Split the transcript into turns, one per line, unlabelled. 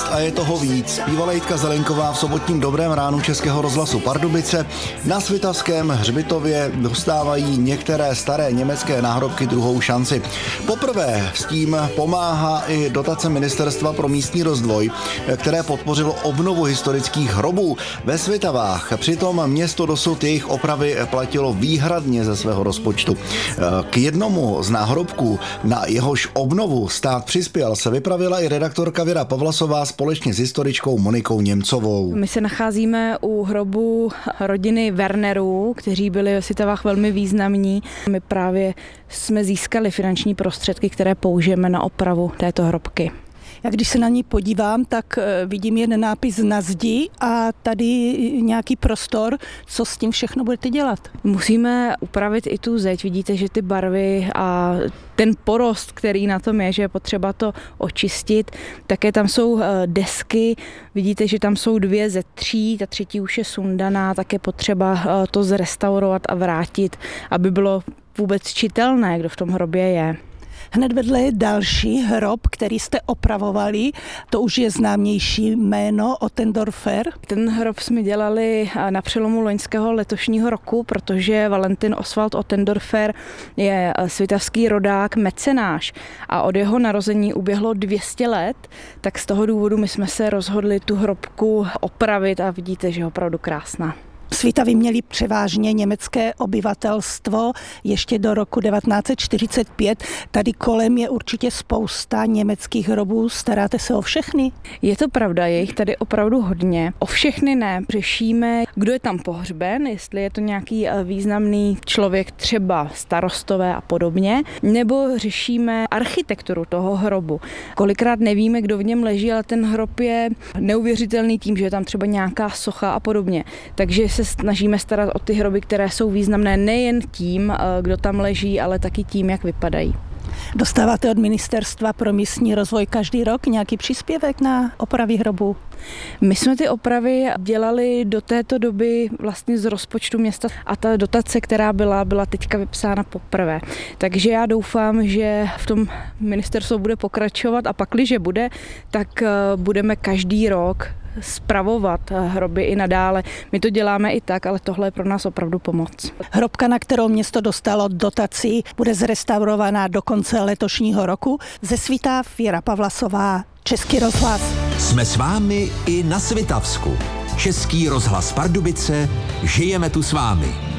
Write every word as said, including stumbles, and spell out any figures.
a je toho víc. Zpívala Jitka Zelenková v sobotním Dobrém ránu Českého rozhlasu Pardubice. Na Svitavském hřbitově dostávají některé staré německé náhrobky druhou šanci. Poprvé s tím pomáhá i dotace Ministerstva pro místní rozvoj, které podpořilo obnovu historických hrobů ve Svitavách. Přitom město dosud jejich opravy platilo výhradně ze svého rozpočtu. K jednomu z náhrobků, na jehož obnovu stát přispěl, se vypravila i redaktorka Věra Pavlasová společně s historičkou Monikou Němcovou.
My se nacházíme u hrobu rodiny Wernerů, kteří byli ve Svitavách velmi významní. My právě jsme získali finanční prostředky, které použijeme na opravu této hrobky.
Já když se na ní podívám, tak vidím jeden nápis na zdi a tady nějaký prostor. Co s tím všechno budete dělat?
Musíme upravit i tu zeď. Vidíte, že ty barvy a ten porost, který na tom je, že je potřeba to očistit. Také tam jsou desky. Vidíte, že tam jsou dvě ze tří, ta třetí už je sundaná, tak je potřeba to zrestaurovat a vrátit, aby bylo vůbec čitelné, kdo v tom hrobě je.
Hned vedle je další hrob, který jste opravovali. To už je známější jméno Ottendorfer.
Ten hrob jsme dělali na přelomu loňského letošního roku, protože Valentin Oswald Ottendorfer je svitavský rodák, mecenáš a od jeho narození uběhlo dvě stě let, tak z toho důvodu my jsme se rozhodli tu hrobku opravit a vidíte, že je opravdu krásná.
Svitavy měly převážně německé obyvatelstvo ještě do roku devatenáct set čtyřicet pět. Tady kolem je určitě spousta německých hrobů. Staráte se o všechny?
Je to pravda, je jich tady opravdu hodně. O všechny ne. Řešíme, kdo je tam pohřben, jestli je to nějaký významný člověk, třeba starostové a podobně, nebo řešíme architekturu toho hrobu. Kolikrát nevíme, kdo v něm leží, ale ten hrob je neuvěřitelný tím, že je tam třeba nějaká socha a podobně. Takže se snažíme starat o ty hroby, které jsou významné nejen tím, kdo tam leží, ale taky tím, jak vypadají.
Dostáváte od Ministerstva pro místní rozvoj každý rok nějaký příspěvek na opravy hrobů?
My jsme ty opravy dělali do této doby vlastně z rozpočtu města a ta dotace, která byla, byla teďka vypsána poprvé. Takže já doufám, že v tom ministerstvo bude pokračovat a pakliže bude, tak budeme každý rok spravovat hroby i nadále. My to děláme i tak, ale tohle je pro nás opravdu pomoc.
Hrobka, na kterou město dostalo dotaci, bude zrestaurovaná do konce letošního roku. Ze Svitav Věra Pavlasová, Český rozhlas.
Jsme s vámi i na Svitavsku. Český rozhlas Pardubice, žijeme tu s vámi.